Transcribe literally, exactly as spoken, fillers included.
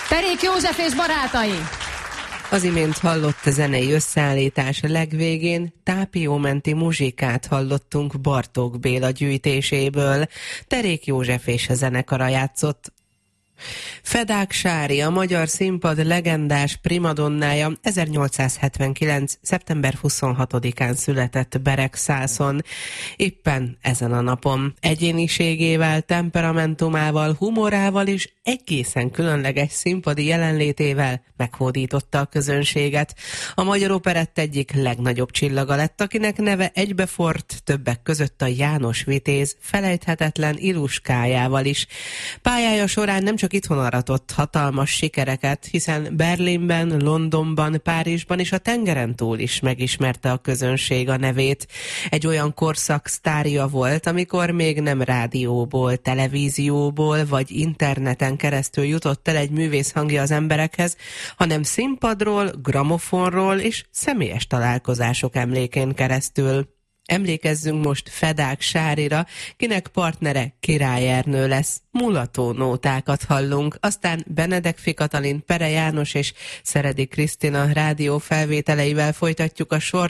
Terék József és barátai! Az imént hallott zenei összeállítás legvégén tápiómenti muzsikát hallottunk Bartók Béla gyűjtéséből. Terék József és a zenekara játszott. Fedák Sári, a magyar színpad legendás primadonnája ezernyolcszázhetvenkilenc. szeptember huszonhatodikán született Beregszászon. Éppen ezen a napon egyéniségével, temperamentumával, humorával és egészen különleges színpadi jelenlétével meghódította a közönséget. A magyar operett egyik legnagyobb csillaga lett, akinek neve egybefort többek között a János Vitéz felejthetetlen Iluskájával is. Pályája során nem csak itthon aratott hatalmas sikereket, hiszen Berlinben, Londonban, Párizsban és a tengeren túl is megismerte a közönség a nevét. Egy olyan korszak sztárja volt, amikor még nem rádióból, televízióból vagy interneten keresztül jutott el egy művész hangja az emberekhez, hanem színpadról, gramofonról és személyes találkozások emlékén keresztül. Emlékezzünk most Fedák Sárira, kinek partnere Király Ernő lesz. Mulató nótákat hallunk, aztán Benedek Katalin, Pere János és Szeredi Krisztina rádió felvételeivel folytatjuk a sort.